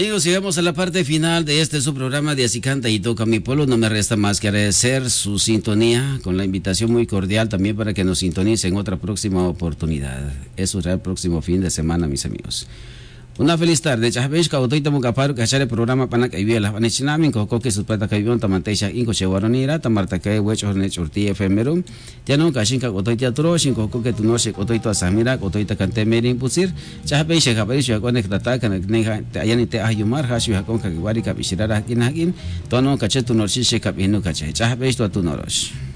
Amigos, llegamos a la parte final de su programa de Así Canta y Toca Mi Pueblo. No me resta más que agradecer su sintonía, con la invitación muy cordial también para que nos sintonicen en otra próxima oportunidad. Eso será el próximo fin de semana, mis amigos. Una feliz tarde. Chahbesh ka utoy tamo kaparu kachare programa panak aibiela. Vanechinamin ko koke supata kaibion tamanteisha inko chewaronira tamarta kai wecho nech urti efemerum. Tiano kashin ka utoy teatro shinko koke tunoshe utoy to asamira utoy ta kante merin pusir. Chahbesh ka bari shwa konek tata kan neha ayani te ayumar hashu hakon ka wari ka bishirara hakin tono kache tunorshi she ka inu kache. Chahbesh to tunorosh.